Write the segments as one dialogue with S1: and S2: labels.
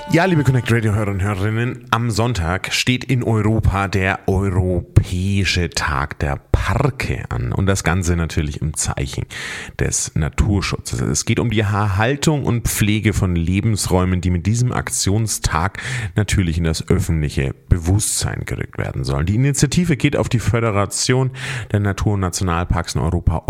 S1: Ja, liebe Connect Radio Hörer und Hörerinnen, am Sonntag steht in Europa der Europäische Tag der Parke an und das Ganze natürlich im Zeichen des Naturschutzes. Es geht um die Erhaltung und Pflege von Lebensräumen, die mit diesem Aktionstag natürlich in das öffentliche Bewusstsein gerückt werden sollen. Die Initiative geht auf die Föderation der Natur- und Nationalparks in Europa,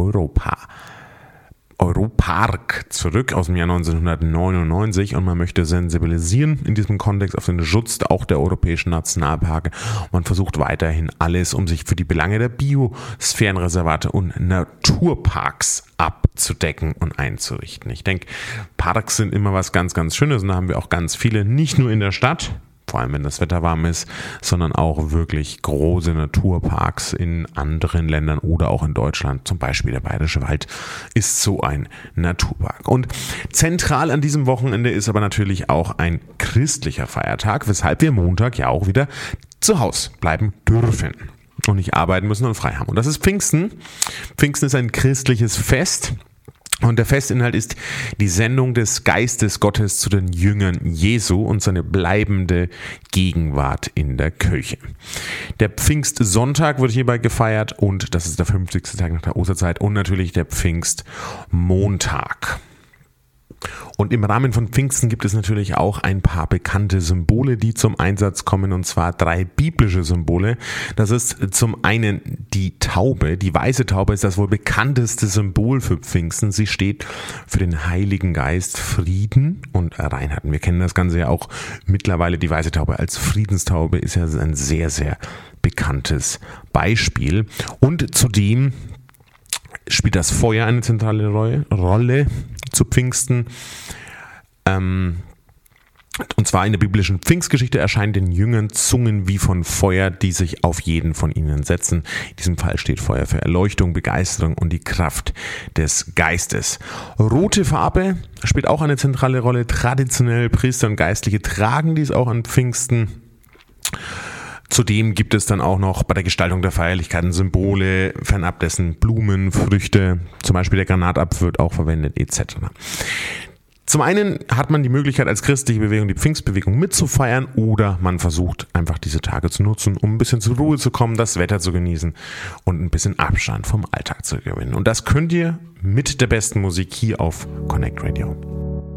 S1: Europark zurück aus dem Jahr 1999 und man möchte sensibilisieren in diesem Kontext auf den Schutz auch der europäischen Nationalparke. Man versucht weiterhin alles, um sich für die Belange der Biosphärenreservate und Naturparks abzudecken und einzurichten. Ich denke, Parks sind immer was ganz, ganz Schönes und da haben wir auch ganz viele, nicht nur in der Stadt, vor allem wenn das Wetter warm ist, sondern auch wirklich große Naturparks in anderen Ländern oder auch in Deutschland. Zum Beispiel der Bayerische Wald ist so ein Naturpark. Und zentral an diesem Wochenende ist aber natürlich auch ein christlicher Feiertag, weshalb wir Montag ja auch wieder zu Hause bleiben dürfen und nicht arbeiten müssen und frei haben. Und das ist Pfingsten. Pfingsten ist ein christliches Fest. Und der Festinhalt ist die Sendung des Geistes Gottes zu den Jüngern Jesu und seine bleibende Gegenwart in der Kirche. Der Pfingstsonntag wird hierbei gefeiert und das ist der 50. Tag nach der Osterzeit und natürlich der Pfingstmontag. Und im Rahmen von Pfingsten gibt es natürlich auch ein paar bekannte Symbole, die zum Einsatz kommen, und zwar 3 biblische Symbole. Das ist zum einen die Taube. Die weiße Taube ist das wohl bekannteste Symbol für Pfingsten. Sie steht für den Heiligen Geist, Frieden und Reinheit. Wir kennen das Ganze ja auch mittlerweile. Die weiße Taube als Friedenstaube ist ja ein sehr, sehr bekanntes Beispiel. Und zudem spielt das Feuer eine zentrale Rolle zu Pfingsten. Und zwar in der biblischen Pfingstgeschichte erscheinen den Jüngern Zungen wie von Feuer, die sich auf jeden von ihnen setzen. In diesem Fall steht Feuer für Erleuchtung, Begeisterung und die Kraft des Geistes. Rote Farbe spielt auch eine zentrale Rolle. Traditionell Priester und Geistliche tragen dies auch an Pfingsten. Zudem gibt es dann auch noch bei der Gestaltung der Feierlichkeiten Symbole, fernab dessen Blumen, Früchte, zum Beispiel der Granatapfel wird auch verwendet etc. Zum einen hat man die Möglichkeit als christliche Bewegung die Pfingstbewegung mitzufeiern oder man versucht einfach diese Tage zu nutzen, um ein bisschen zur Ruhe zu kommen, das Wetter zu genießen und ein bisschen Abstand vom Alltag zu gewinnen. Und das könnt ihr mit der besten Musik hier auf Connect Radio.